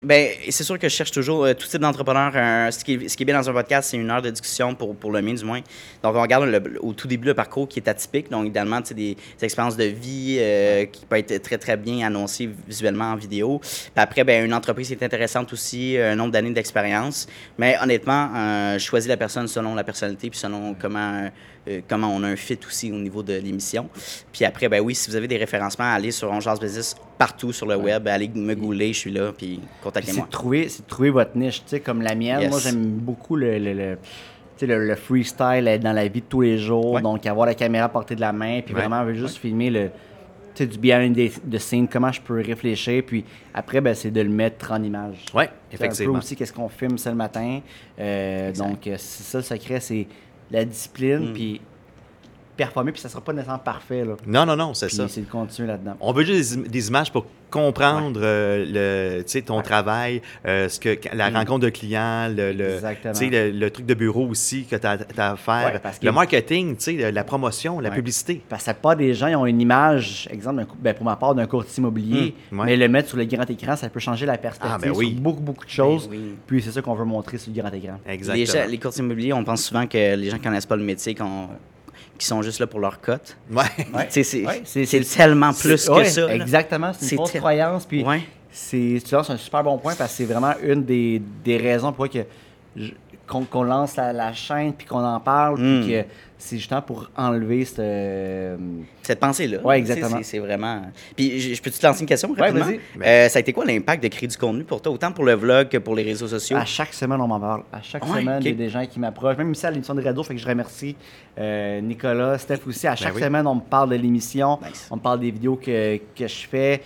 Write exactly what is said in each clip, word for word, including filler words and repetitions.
Ben, c'est sûr que je cherche toujours euh, tout type d'entrepreneur. Euh, ce, qui est, ce qui est bien dans un podcast, c'est une heure de discussion pour, pour le mien, du moins. Donc, on regarde le, au tout début le parcours qui est atypique. Donc, idéalement, des, des expériences de vie euh, qui peuvent être très, très bien annoncées visuellement en vidéo. Puis après, ben, une entreprise qui est intéressante aussi, un nombre d'années d'expérience. Mais honnêtement, euh, je choisis la personne selon la personnalité puis selon comment, euh, comment on a un fit aussi au niveau de l'émission. Puis après, ben oui, si vous avez des référencements, allez sur On Jase Business partout sur le web. Allez me gouler, je suis là, puis contactez-moi. C'est de trouver, c'est de trouver votre niche, tu sais, comme la mienne. Yes. Moi, j'aime beaucoup le, le, le, le, le freestyle, être dans la vie de tous les jours. Ouais. Donc, avoir la caméra à portée de la main, puis ouais. vraiment juste ouais. filmer le, tu sais, du behind the scene, comment je peux réfléchir. Puis après, ben, c'est de le mettre en image. Oui, effectivement. Un peu aussi qu'est-ce qu'on filme ça le matin. Euh, donc, c'est ça le secret, c'est la discipline, mm. puis performer, puis ça ne sera pas nécessairement parfait. Là. Non, non, non, c'est puis ça. C'est de continuer là-dedans. On veut juste des, des images pour comprendre ouais. euh, le, tu sais, ton ouais. travail, euh, ce que, la mmh. rencontre de clients, le, le, le, le truc de bureau aussi que tu as, as à faire, ouais, le marketing, la promotion, la ouais. publicité. Parce que la plupart des gens ils ont une image, exemple, ben, pour ma part, d'un courtier immobilier, mmh. ouais. mais le mettre sur le grand écran, ça peut changer la perspective ah, ben oui. sur beaucoup, beaucoup de choses. Ben oui. Puis c'est ça qu'on veut montrer sur le grand écran. Exactement. Les, les courtiers immobiliers, on pense souvent que les gens qui ne connaissent pas le métier, qu'on... qui sont juste là pour leur cote. Ouais. ouais. C'est ouais. tellement plus que ouais, ça. Là. Exactement. C'est une fausse croyance. Puis ouais. c'est, tu vois, c'est un super bon point parce que c'est vraiment une des, des raisons pour que je, qu'on, qu'on lance la, la chaîne puis qu'on en parle. Mm. Puis que c'est justement pour enlever cette... Euh... cette pensée-là. Oui, exactement. C'est vraiment... Puis je, je peux-tu te lancer une question rapidement? Ouais, vas-y. Euh, ça a été quoi l'impact de créer du contenu pour toi, autant pour le vlog que pour les réseaux sociaux? À chaque semaine, on m'en parle. À chaque ouais, semaine, il okay. y a des gens qui m'approchent. Même ici à l'émission de radio, fait que je remercie euh, Nicolas, Steph aussi. À chaque ben oui. semaine, on me parle de l'émission. Nice. On me parle des vidéos que, que je fais.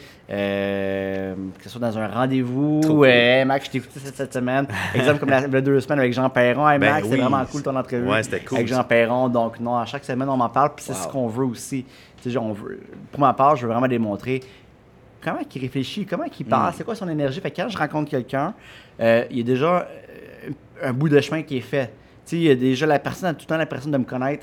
Euh, que ce soit dans un rendez-vous. Cool. Hey, Max, je t'ai écouté cette, cette semaine. Exemple, comme la, la deux semaines avec Jean Perron. Hey, Max, ben oui. c'est vraiment cool ton entrevue. Ouais, c'était cool. Avec Jean Perron. Donc, non, à chaque semaine, on m'en parle. Puis c'est wow. ce qu'on veut aussi. On veut, pour ma part, je veux vraiment démontrer comment il réfléchit, comment il parle, mm. c'est quoi son énergie. Fait que quand je rencontre quelqu'un, euh, il y a déjà un bout de chemin qui est fait. T'sais, il y a déjà la personne, tout le temps la personne de me connaître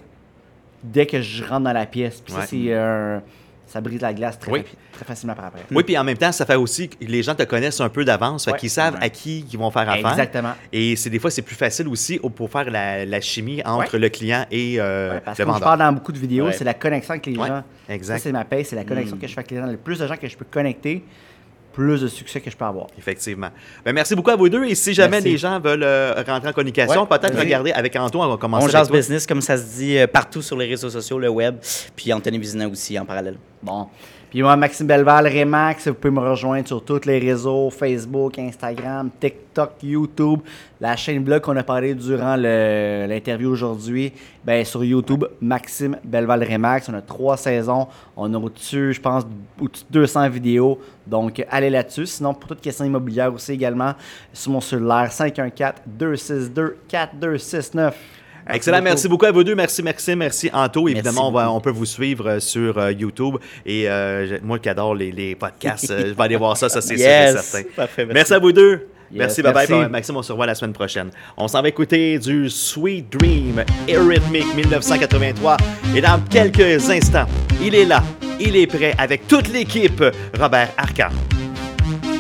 dès que je rentre dans la pièce. Puis ouais. ça, c'est un... Euh, ça brise la glace très, oui. rapide, très facilement par après. Oui, puis en même temps, ça fait aussi que les gens te connaissent un peu d'avance, fait ouais. qu'ils savent ouais. à qui ils vont faire affaire. Exactement. Et c'est, des fois, c'est plus facile aussi pour faire la, la chimie entre ouais. le client et euh, ouais, parce le que vendeur. Je parle dans beaucoup de vidéos, ouais. c'est la connexion avec les ouais. gens. Exact. Ça, c'est ma paye, c'est la connexion mm. que je fais avec les gens. Le plus de gens que je peux connecter, plus de succès que je peux avoir. Effectivement. Bien, merci beaucoup à vous deux. Et si jamais merci. les gens veulent euh, rentrer en communication, ouais, peut-être vas-y. regarder avec Antoine, on va commencer. On Jase Business, comme ça se dit, euh, partout sur les réseaux sociaux, le web, puis Anthony Vizina aussi en parallèle. Bon. Puis moi, Maxime Belval, Remax, vous pouvez me rejoindre sur tous les réseaux, Facebook, Instagram, TikTok, YouTube. La chaîne blog qu'on a parlé durant le, l'interview aujourd'hui, bien sur YouTube, Maxime Belval Remax. On a trois saisons. On a au-dessus, je pense, au-dessus de deux cents vidéos. Donc, allez là-dessus. Sinon, pour toute question immobilière aussi également, sur mon cellulaire, cinq un quatre, deux six deux, quatre deux six neuf. Merci Excellent, beaucoup. Merci beaucoup à vous deux. Merci, merci, merci Anto. Évidemment, on, va, on peut vous suivre sur euh, YouTube. Et euh, moi qui adore les, les podcasts, euh, je vais aller voir ça, ça c'est yes. sûr et certain. Parfait, merci. merci à vous deux. Yes, merci, bye merci. bye. Maxime, on se revoit la semaine prochaine. On s'en va écouter du Sweet Dream Eurythmics dix-neuf cent quatre-vingt-trois. Et dans quelques instants, il est là, il est prêt avec toute l'équipe, Robert Arcan.